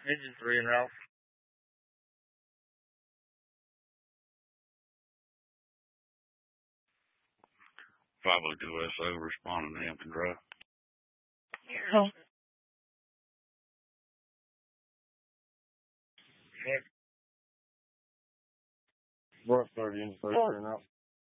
Engine 3 and route. 502 SO responding to Hampton Drive. Yeah. North 30 and 3 and route.